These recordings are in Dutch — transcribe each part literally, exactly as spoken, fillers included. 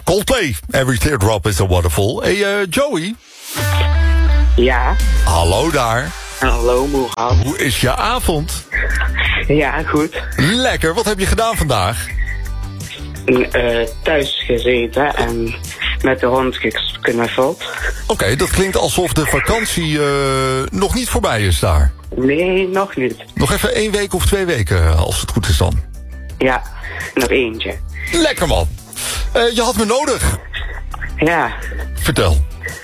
Coldplay, Every Teardrop is a Waterfall. Hey uh, Joey. Ja. Hallo daar. Hallo Moerad. Hoe is je avond? Ja, goed. Lekker, wat heb je gedaan vandaag? Uh, thuis gezeten en met de hond geknuffeld. Oké, okay, dat klinkt alsof de vakantie uh, nog niet voorbij is daar. Nee, nog niet. Nog even één week of twee weken, als het goed is dan. Ja, nog eentje. Lekker man. Uh, je had me nodig. Ja. Vertel.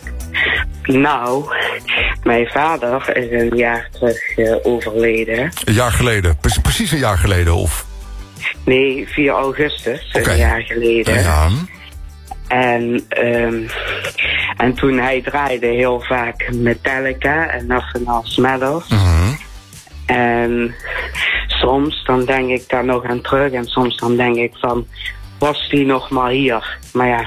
Nou, mijn vader is een jaar terug uh, overleden. Een jaar geleden? Pre- precies een jaar geleden, of? Nee, vier augustus, okay. Een jaar geleden. Ja. En, um, en toen hij draaide heel vaak Metallica en Nothing Else Matters. Mm-hmm. En soms dan denk ik daar nog aan terug en soms dan denk ik van, was die nog maar hier? Maar ja,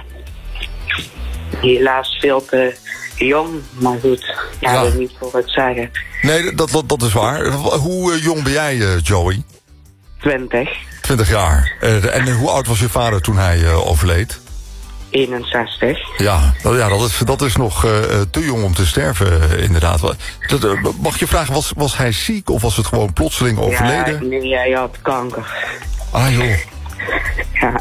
helaas veel te jong, maar goed, ja, ja. dat is niet voor het zeggen. Nee, dat, dat, dat is waar. Hoe uh, jong ben jij, uh, Joey? Twintig. Twintig jaar. Uh, en hoe oud was je vader toen hij uh, overleed? eenenzestig. Ja, dat, ja dat, is, dat is nog uh, te jong om te sterven, uh, inderdaad. Dat, uh, mag je vragen, was, was hij ziek of was het gewoon plotseling overleden? Ja, nee, hij had kanker. Ah joh. Ja.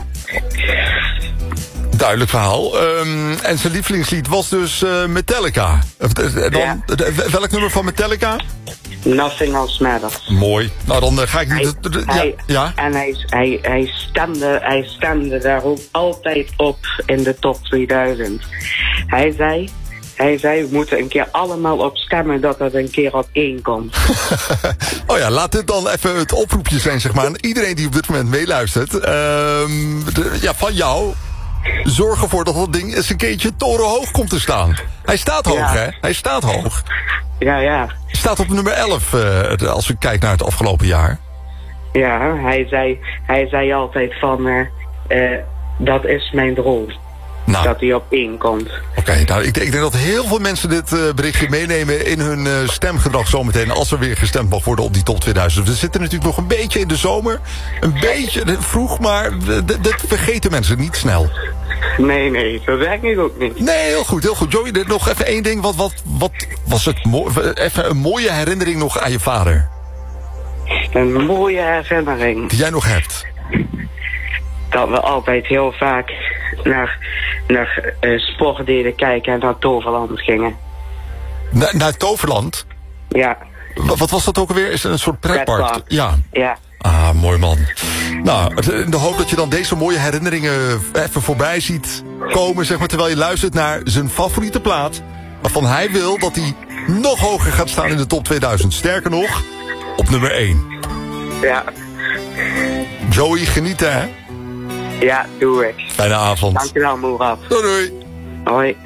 Duidelijk verhaal. Um, en zijn lievelingslied was dus uh, Metallica. Uh, dan, ja. Welk nummer van Metallica? Nothing Else Matters. Mooi. Nou, dan uh, ga ik niet... Hij, de, de, hij, ja, ja? En hij, hij, hij, stemde, hij stemde daar ook altijd op in de top tweeduizend. Hij zei... Hij zei, we moeten een keer allemaal op stemmen dat het een keer op één komt. Oh ja, laat dit dan even het oproepje zijn, zeg maar, aan iedereen die op dit moment meeluistert. Uh, de, ja, van jou. Zorg ervoor dat dat ding eens een keertje torenhoog komt te staan. Hij staat hoog, ja. hè? Hij staat hoog. Ja, ja. Staat op nummer elf, uh, als ik kijk naar het afgelopen jaar. Ja, hij zei, hij zei altijd van, uh, uh, dat is mijn droom. Nou. Dat hij op één komt. Oké, okay, nou, ik, ik denk dat heel veel mensen dit uh, berichtje meenemen in hun uh, stemgedrag zometeen, als er weer gestemd mag worden op die top tweeduizend. We zitten natuurlijk nog een beetje in de zomer. Een beetje vroeg, maar dat vergeten mensen niet snel. Nee, nee, dat denk ik ook niet. Nee, heel goed, heel goed. Joey, nog even één ding. Wat, wat, wat was het mo- even een mooie herinnering nog aan je vader? Een mooie herinnering. Die jij nog hebt? Dat we altijd heel vaak naar, naar uh, sport deden kijken en naar Toverland gingen. Na, naar Toverland? Ja. Wat, wat was dat ook alweer? Is het een soort pretpark? Pretpark. Ja. Ja. Ah, mooi man. Nou, in de hoop dat je dan deze mooie herinneringen even voorbij ziet komen, zeg maar, terwijl je luistert naar zijn favoriete plaat, waarvan hij wil dat hij nog hoger gaat staan in de top tweeduizend. Sterker nog, op nummer één. Ja. Joey, genieten, hè? Ja, doe ik. Fijne avond. Dankjewel, Moerad. Doei doei. Hoi.